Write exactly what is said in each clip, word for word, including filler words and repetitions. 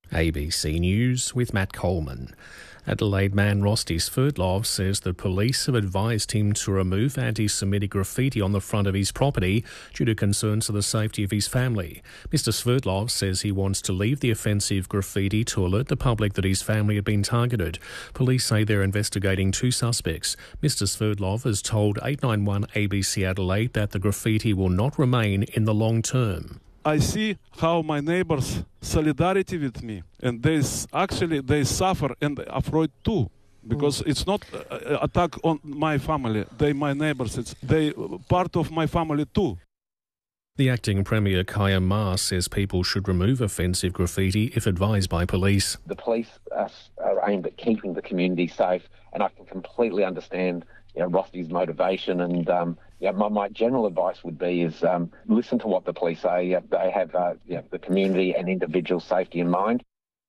A B C News with Matt Coleman. Adelaide man Rosti Sverdlov says that police have advised him to remove anti-Semitic graffiti on the front of his property due to concerns for the safety of his family. Mister Sverdlov says he wants to leave the offensive graffiti to alert the public that his family had been targeted. Police say they're investigating two suspects. Mister Sverdlov has told eight nine one A B C Adelaide that the graffiti will not remain in the long term. I see how my neighbors solidarity with me, and they actually they suffer and afraid too, because it's not uh, attack on my family. They my neighbors. It's they part of my family too. The acting Premier Kaya Ma says people should remove offensive graffiti if advised by police. The police are, are aimed at keeping the community safe, and I can completely understand you know, Rosti's motivation. And um, yeah, my, my general advice would be is um, listen to what the police say. Uh, they have uh, you know, the community and individual safety in mind.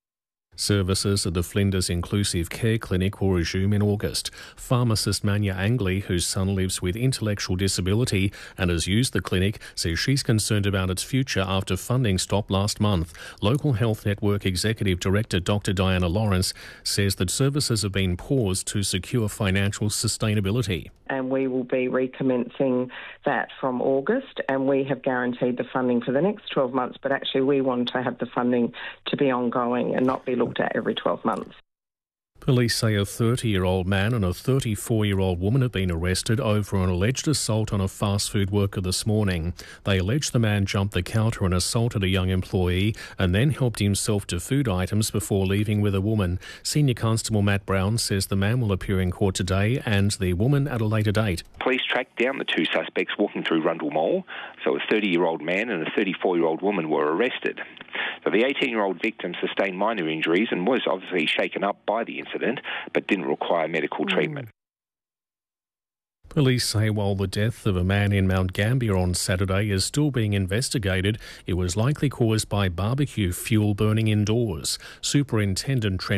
Services at the Flinders Inclusive Care Clinic will resume in August. Pharmacist Manya Angley, whose son lives with intellectual disability and has used the clinic, says she's concerned about its future after funding stopped last month. Local Health Network Executive Director Doctor Diana Lawrence says that services have been paused to secure financial sustainability. And we will be recommencing that from August, and we have guaranteed the funding for the next twelve months, but actually we want to have the funding to be ongoing and not be looked at every twelve months. Police say a thirty-year-old man and a thirty-four-year-old woman have been arrested over an alleged assault on a fast food worker this morning. They allege the man jumped the counter and assaulted a young employee and then helped himself to food items before leaving with a woman. Senior Constable Matt Brown says the man will appear in court today and the woman at a later date. Police tracked down the two suspects walking through Rundle Mall. So a thirty-year-old man and a thirty-four-year-old woman were arrested. So the eighteen-year-old victim sustained minor injuries and was obviously shaken up by the incident, but didn't require medical treatment. Police say while the death of a man in Mount Gambier on Saturday is still being investigated, it was likely caused by barbecue fuel burning indoors. Superintendent Trent